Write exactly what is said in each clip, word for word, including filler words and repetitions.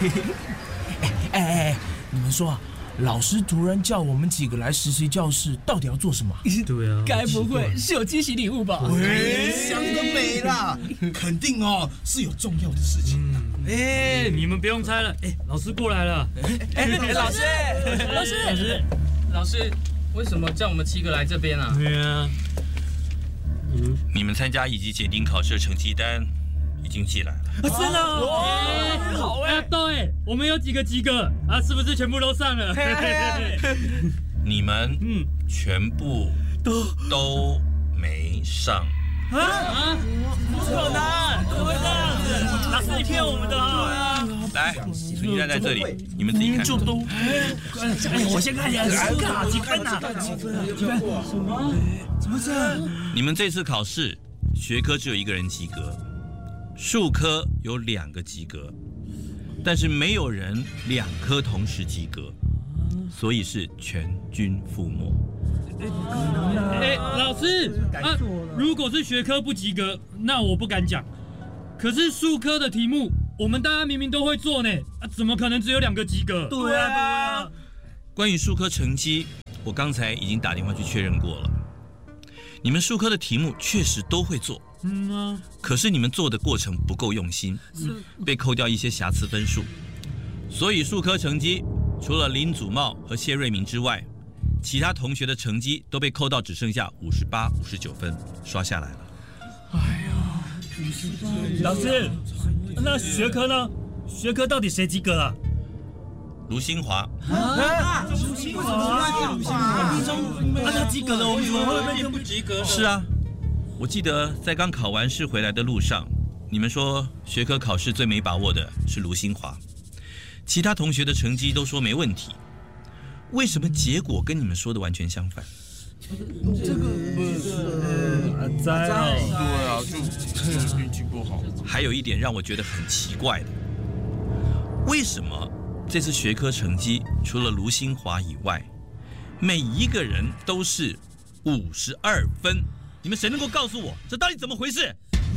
哎哎，你们说啊，老师突然叫我们几个来实习教室，到底要做什么？ 对啊， 该不会是有惊喜礼物吧？ 想得美啦，肯定哦是有重要的事情。 哎，你们不用猜了，哎，老师过来了。 哎，老师， 老师， 老师， 老师，为什么叫我们七个来这边啊？ 对啊， 嗯，你们参加乙级检定考试的成绩单已经寄来了。 啊，真的哦，好哎，对，我们有几个及格啊？是不是全部都上了？ 你们嗯，全部都都没上。 啊啊！不可能，怎么会这样子？老师，你骗我们的啊！ 来，成绩单在这里，你们自己看。 就都， 我先看一下，几分啊？几分啊？几分？什么？怎么这样？ 你们这次考试，学科只有一个人及格，数科有两个及格，但是没有人两科同时及格，所以是全军覆没。 哎，老师啊，如果是学科不及格，那我不敢讲。可是数科的题目，我们大家明明都会做呢，啊，怎么可能只有两个及格？ 对啊，对啊。 关于数科成绩，我刚才已经打电话去确认过了。你们数科的题目确实都会做， 嗯啊， 可是你们做的过程不够用心，被扣掉一些瑕疵分数。所以数科成绩除了林祖茂和谢瑞明之外，其他同学的成绩都被扣到只剩下五十八、五十九分，刷下来了。 哎呀，老师，那学科呢？学科到底谁及格了？ 卢新华。 啊，卢新华，卢新华，啊，他及格了，我们怎么会变不及格？ 是啊，我记得在刚考完试回来的路上，你们说学科考试最没把握的是卢新华，其他同学的成绩都说没问题。为什么结果跟你们说的完全相反？ 这个不是阿仔， 对啊，就运气不好。 还有一点让我觉得很奇怪的，为什么这次学科成绩除了卢新华以外，每一个人都是五十二分？你们谁能够告诉我这到底怎么回事？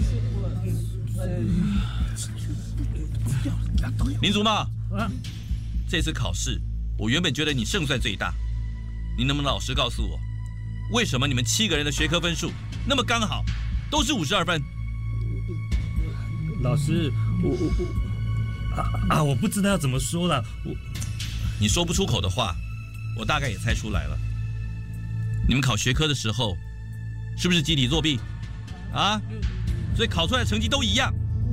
林祖茂，这次考试我原本觉得你胜算最大，你能不能老实告诉我，为什么你们七个人的学科分数那么刚好都是五十二分？ 老师，我我我啊啊，我不知道要怎么说了。我你说不出口的话，我大概也猜出来了。你们考学科的时候，是不是集体作弊啊？所以考出来的成绩都一样。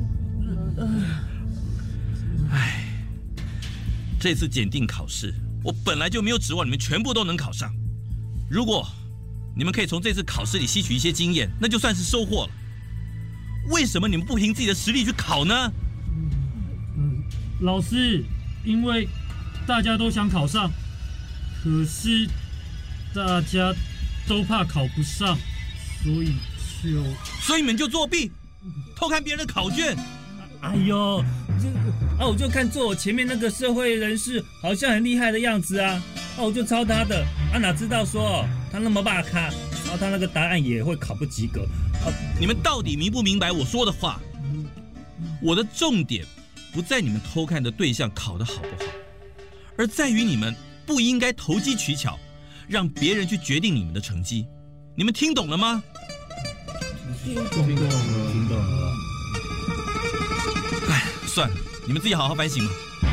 唉，这次检定考试，我本来就没有指望你们全部都能考上。如果你们可以从这次考试里吸取一些经验，那就算是收获了。为什么你们不凭自己的实力去考呢？ 嗯，老师，因为大家都想考上，可是大家都怕考不上，所以就所以你们就作弊，偷看别人的考卷。 哎呦，这啊，我就看坐我前面那个社会人士好像很厉害的样子啊，啊，我就抄他的，啊，哪知道说他那么大咖，然后他那个答案也会考不及格。啊， 你们到底明不明白我说的话？我的重点不在你们偷看的对象考得好不好，而在于你们不应该投机取巧，让别人去决定你们的成绩。你们听懂了吗？ 听懂了，听懂了。 哎，算了，你们自己好好反省吧。